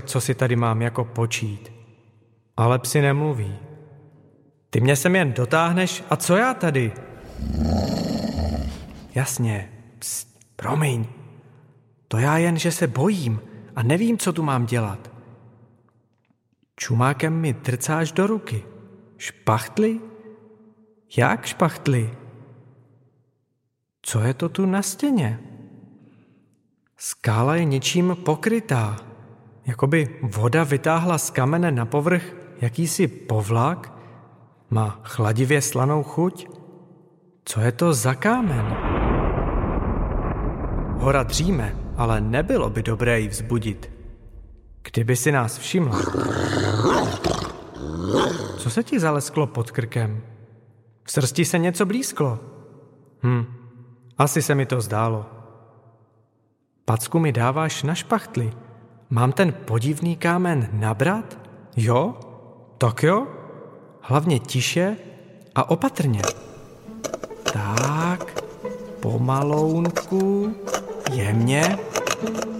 co si tady mám jako počít. Ale psi nemluví. Ty mě sem jen dotáhneš a co já tady? Jasně, promiň. To já jen, že se bojím a nevím, co tu mám dělat. Čumákem mi trcáš do ruky. Špachtly? Jak špachtly? Co je to tu na stěně? Skála je něčím pokrytá. Jakoby voda vytáhla z kamene na povrch jakýsi povlak. Má chladivě slanou chuť. Co je to za kámen? Hora dříme, ale nebylo by dobré ji vzbudit. Kdyby si nás všimla. Co se ti zalesklo pod krkem? V srsti se něco blízklo. Asi se mi to zdálo. Packu mi dáváš na špachtly. Mám ten podivný kámen nabrat? Jo? Tak jo? Hlavně tiše a opatrně. Tak, pomalounku, jemně.